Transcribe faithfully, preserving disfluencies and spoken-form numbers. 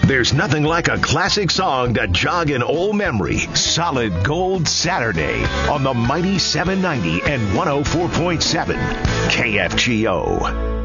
There's nothing like a classic song to jog an old memory. Solid Gold Saturday on the Mighty seven ninety and one oh four point seven K F G O.